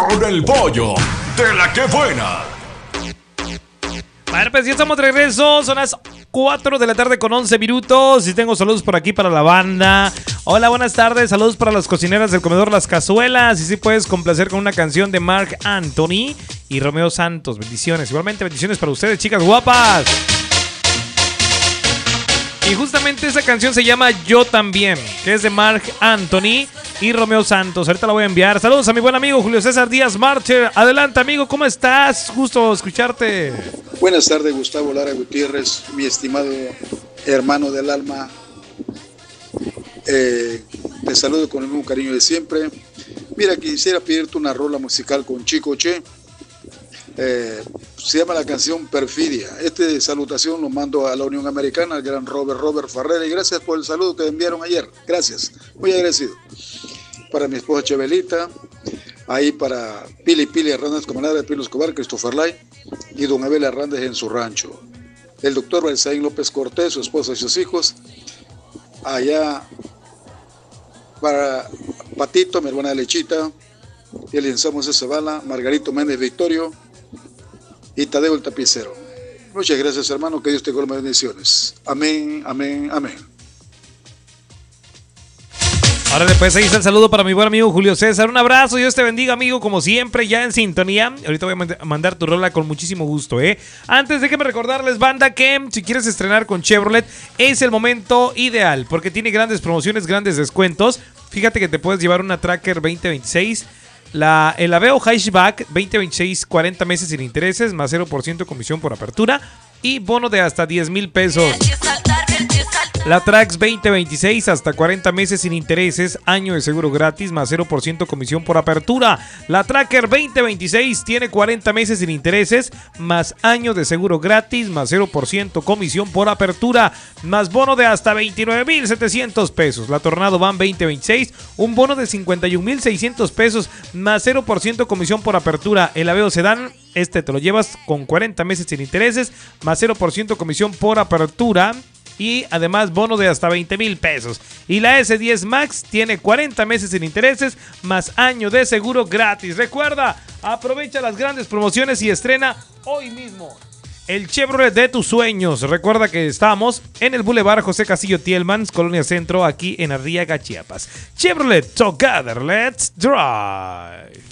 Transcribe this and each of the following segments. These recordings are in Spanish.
con el pollo de la que buena. Bueno, pues ya estamos de regreso, son las 4 de la tarde con 11 minutos y tengo saludos por aquí para la banda. Hola, buenas tardes, saludos para las cocineras del comedor Las Cazuelas. Y si puedes complacer con una canción de Marc Anthony y Romeo Santos. Bendiciones, igualmente bendiciones para ustedes, chicas guapas. Y justamente esa canción se llama Yo También, que es de Marc Anthony y Romeo Santos. Ahorita la voy a enviar. Saludos a mi buen amigo Julio César Díaz Marcher. Adelante, amigo, ¿cómo estás? Gusto escucharte. Buenas tardes, Gustavo Lara Gutiérrez, mi estimado hermano del alma. Te saludo con el mismo cariño de siempre. Mira, quisiera pedirte una rola musical con Chico Che. Se llama la canción Perfidia. Salutación lo mando a la Unión Americana, al gran Robert Farrera, y gracias por el saludo que enviaron ayer. Gracias, muy agradecido. Para mi esposa Chevelita, ahí para Pili Hernández, comadre de Pilo Escobar, Christopher Lai y don Abel Hernández en su rancho. El doctor Balsaín López Cortés, su esposa y sus hijos. Allá para Patito, mi hermana Lechita, y el licenciado Moisés Zavala, Margarito Méndez Victorio y Tadeo el Tapicero. Muchas gracias, hermano, que Dios te colme bendiciones. Amén, amén, amén. Ahora después ahí está el saludo para mi buen amigo Julio César. Un abrazo, Dios te bendiga, amigo, como siempre, ya en sintonía. Ahorita voy a mandar tu rola con muchísimo gusto, ¿eh? Antes déjenme recordarles, banda, que si quieres estrenar con Chevrolet, es el momento ideal, porque tiene grandes promociones, grandes descuentos. Fíjate que te puedes llevar una Tracker 2026, el Aveo Hatchback 2026, 40 meses sin intereses, más 0% comisión por apertura y bono de hasta 10,000 pesos. La Trax 2026 hasta 40 meses sin intereses, año de seguro gratis, más 0% comisión por apertura. La Tracker 2026 tiene 40 meses sin intereses, más año de seguro gratis, más 0% comisión por apertura, más bono de hasta 29,700 pesos. La Tornado Van 2026, un bono de 51,600 pesos, más 0% comisión por apertura. El Aveo Sedán, te lo llevas con 40 meses sin intereses, más 0% comisión por apertura. Y además bono de hasta 20,000 pesos. Y la S10 Max tiene 40 meses sin intereses, más año de seguro gratis. Recuerda, aprovecha las grandes promociones y estrena hoy mismo el Chevrolet de tus sueños. Recuerda que estamos en el Boulevard José Castillo Tielmans, Colonia Centro, aquí en Arriaga, Chiapas. Chevrolet Together, let's drive.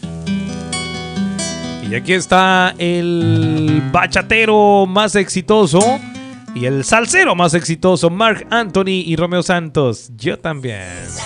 Y aquí está el bachatero más exitoso y el salsero más exitoso, Marc Anthony y Romeo Santos. Yo también.